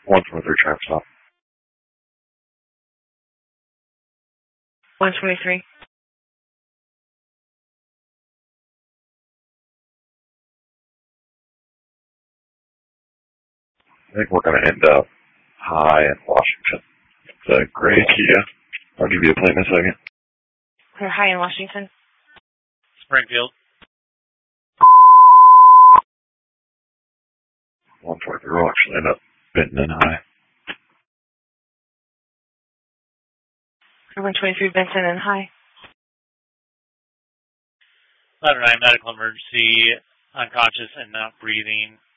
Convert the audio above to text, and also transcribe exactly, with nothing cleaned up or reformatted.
one twenty-three traffic stop. one twenty-three. I think we're going to end up high in Washington. It's a gray Kia. I'll give you a plate in a second. We're high in Washington. Springfield. one twenty-three will actually end up Benton and high. one twenty-three Benton and high. eleven nine medical emergency, unconscious and not breathing.